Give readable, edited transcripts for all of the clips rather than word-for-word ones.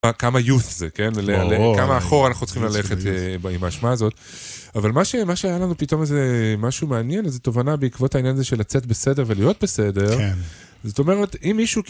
כמה youth זה, כן? כמה אחורה אנחנו צריכים ללכת עם האשמה הזאת. אבל מה שהיה לנו פתאום איזה משהו מעניין, איזו תובנה בעקבות העניין הזה של לצאת בסדר ולהיות בסדר, זאת אומרת, אם מישהו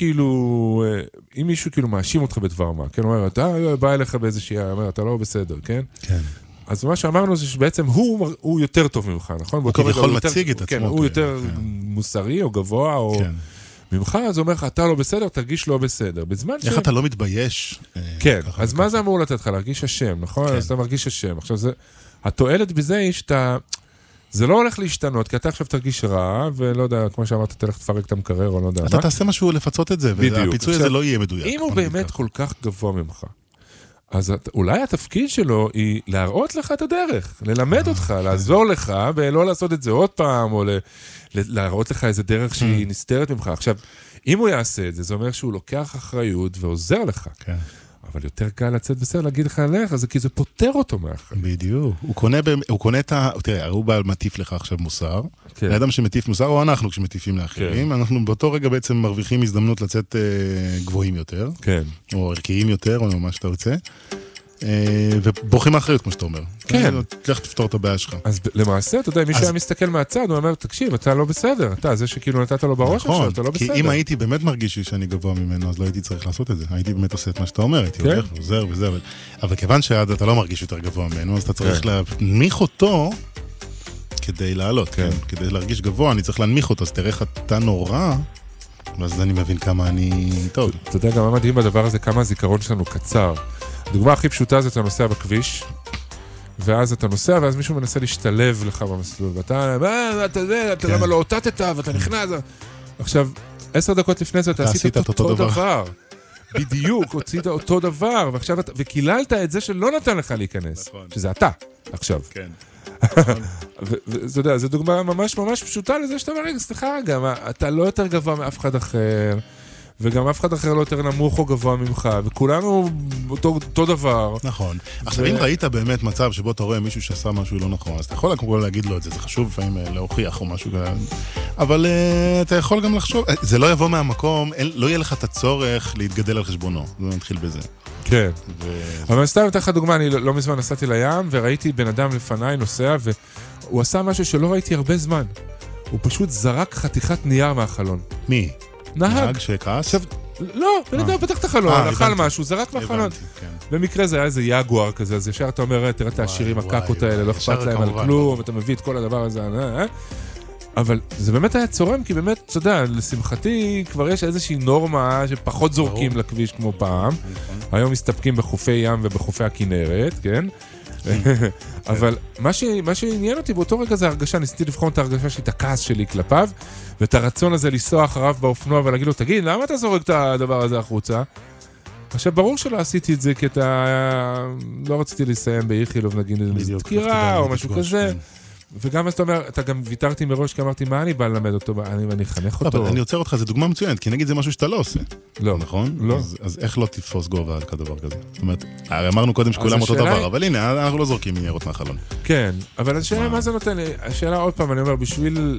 כאילו מאשים אותך בדבר מה, כן? הוא אומר, אתה בא אליך באיזושהי, אומר, אתה לא בסדר, כן? כן. אז מה שאמרנו זה שבעצם הוא יותר טוב ממך, נכון? הוא יכול מציג את עצמו. כן, הוא יותר מוסרי או גבוה או ממך, אז הוא אומר לך, אתה לא בסדר, תרגיש לא בסדר. איך אתה לא מתבייש? כן, אז מה זה אמור לתת לך? להרגיש השם, נכון? אז אתה מרגיש השם. עכשיו, התועלת בזה היא שאתה, זה לא הולך להשתנות, כי אתה עכשיו תרגיש רע, ולא יודע, כמו שאמרת, תלך תפרק את המקרר, או לא יודע מה. אתה תעשה משהו לפצות את זה, והפיצוי הזה לא יהיה מדויק. אם הוא באמת כל כך גבוה ממך, אז אולי התפקיד שלו היא להראות לך את הדרך, ללמד אותך, לעזור לך, ולא לעשות את זה עוד פעם, או להראות לך איזה דרך שהיא נסתרת ממך. עכשיו, אם הוא יעשה את זה, זה אומר שהוא לוקח אחריות ועוזר לך. כן. אבל יותר קל לצאת בסדר, להגיד לך עליך, זה כי זה פותר אותו מאחרים. בדיוק. הוא קונה את תראה, הוא בא מטיף לך עכשיו מוסר. לאדם שמטיף מוסר, או אנחנו כשמטיפים לאחרים, אנחנו באותו רגע בעצם מרוויחים הזדמנות לצאת גבוהים יותר. כן. או ערכיים יותר, או מה שאתה רוצה. ובורחים האחריות, כמו שאתה אומר. כן. תלך תפתור את הבעיה שלך. אז למעשה, אתה יודע, מי שהיה מסתכל מהצד, הוא אומר, תקשיב, אתה לא בסדר. אתה, זה שכאילו נתת לו בראש עכשיו, אתה לא בסדר. כי אם הייתי באמת מרגיש שאני גבוה ממנו, אז לא הייתי צריך לעשות את זה. הייתי באמת עושה את מה שאתה אומר, הייתי הולך, עוזר וזה, אבל כיוון שאתה לא מרגיש יותר גבוה ממנו, אז אתה צריך להנמיך אותו כדי לעלות, כדי להרגיש גבוה, אני צריך להנמיך אותו, אז תראה איך אתה נורא, ואז אני מבין כמה אני טוב. אתה יודע, גם מדהים בדבר הזה, כמה הזיכרון שלנו קצר. הדוגמה הכי פשוטה זה אתה נוסע בכביש, ואז אתה נוסע, ואז מישהו מנסה להשתלב לך במסלול, ואתה, אתה למה לא אותתת, ואתה נכנס. עכשיו, 10 דקות לפני זה אתה עשית אותו דבר. בדיוק, הוצאת אותו דבר, וקיללת את זה שלא נתן לך להיכנס, שזה אתה, עכשיו. כן. ואתה יודע, זו דוגמה ממש ממש פשוטה לזה שאתה אומר, סליחה, גם אתה לא יותר גבוה מאף אחד אחר, וגם אף אחד אחר לא יותר נמוך או גבוה ממך, וכולנו אותו דבר. נכון. עכשיו, אם ראית באמת מצב שבו אתה רואה מישהו שעשה משהו לא נכון, אז אתה יכול כבר להגיד לו את זה, זה חשוב לפעמים להוכיח או משהו כזה. אבל אתה יכול גם לחשוב, זה לא יבוא מהמקום, לא יהיה לך את הצורך להתגדל על חשבונו. זה מתחיל בזה. כן. אבל סתם אתן לך דוגמה, אני לא מזמן נסעתי לים, וראיתי בן אדם לפניי נוסע, והוא עשה משהו שלא ראיתי הרבה זמן. הוא פשוט זרק חתיכת נייר מהחלון. מי? נהג שכעס? עכשיו, לא, בן אדם פתח את החלון, אכל משהו, זרק מהחלון. במקרה זה היה איזה יגואר כזה, אז ישר אתה אומר, תראה את העשירים הקקות האלה, לא אכפת להם על כלום, אתה מביא את כל הדבר הזה, אבל זה באמת היה צורם, כי באמת, אתה יודע, לשמחתי כבר יש איזושהי נורמה שפחות זורקים לכביש כמו פעם. היום מסתפקים בחופי ים ובחופי הכנרת, כן? אבל מה שעניין אותי באותו רגע זה הרגשה, ניסיתי לבחון את ההרגשה שלי, את הכעס שלי כלפיו, ואת הרצון הזה לנסוע אחריו באופנוע ולהגיד לו, תגיד, למה אתה זורק את הדבר הזה החוצה? עכשיו, ברור שלא עשיתי את זה, כי לא רציתי לסיים באיכילוב, נגיד, דקירה או משהו כזה. וגם אז אתה אומר, אתה גם ויתרתי מראש, כי אמרתי, מה אני בא ללמד אותו? אני אחנך אותו. אני עוצר אותך, זה דוגמה מצוינת, כי נגיד זה משהו שאתה לא עושה. לא. נכון? לא. אז איך לא תתפוס גובה על כדבר כזה? זאת אומרת, אמרנו קודם שכולם אותו דבר, אבל הנה, אנחנו לא זורקים מניירות מהחלון. כן, אבל השאלה, מה זה נותן לי? השאלה עוד פעם, אני אומר, בשביל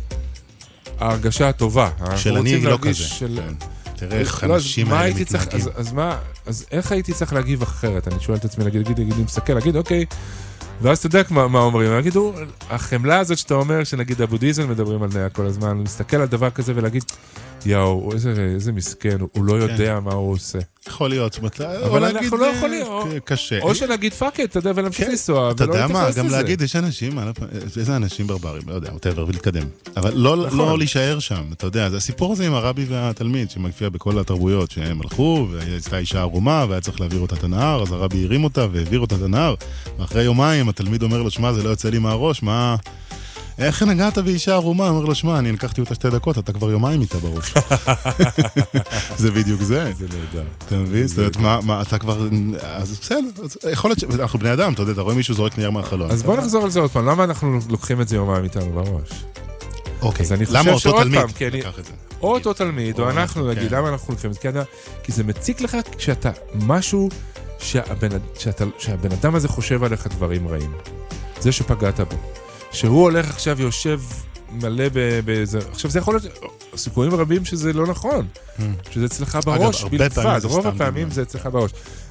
ההרגשה הטובה. של אני לא כזה. תראה איך אנשים האלה מתנהגים. אז איך הייתי צריך להגיב אחרת? אני שואל את עצמי, להגיד, מסתכל, להגיד, אוקיי, ואז אתה יודע מה אומרים, להגידו, החמלה הזאת שאתה אומר, שנגיד הבודהיזם מדברים עליה כל הזמן, מסתכל על דבר כזה ולהגיד, יאו, איזה מסכן, הוא לא יודע מה הוא עושה. יכול להיות, אבל אנחנו לא יכולים, או שנגיד פאק את, אתה יודע, ולהמשיך לנסוע, אתה יודע מה, גם להגיד, יש אנשים, איזה אנשים ברברים, לא יודע, ולהתקדם, אבל לא להישאר שם, אתה יודע, זה הסיפור הזה עם הרבי והתלמיד, שמגפיע בכל התרבויות, שהם הלכו, והייתה אישה ערומה, והיה צריך להעביר אותה את הנהר, אז הרבי הרים אותה והעביר אותה את הנהר, ואחרי יומיים התלמיד אומר לו, שמה, זה לא יוצא לי מהראש, מה... איך נגעת באישה ערומה? אומר לו, שמה, אני לקחתי אותה 2 דקות, אתה כבר יומיים איתה בראש. זה בדיוק זה. זה נהדר. אתה מבין? זאת אומרת, מה, אתה כבר... אז בסדר, יכול להיות שאנחנו בני אדם, אתה יודע, אתה רואה מישהו זורק נייר מהחלון. אז בוא נחזור על זה עוד פעם, למה אנחנו לוקחים את זה יומיים איתנו בראש? אוקיי, למה אותו תלמיד לקח את זה? או אותו תלמיד, או אנחנו נגיד, למה אנחנו לוקחים את זה? כי זה מציק לך כשאתה משהו שהבן אדם הזה חושב עליך דברים רעים. זה שפגעת בו. שהוא הולך עכשיו יושב מלא באיזה... עכשיו זה יכול להיות... סיכויים רבים שזה לא נכון, שזה אצלך בראש בלבד, רוב הפעמים זה אצלך בראש.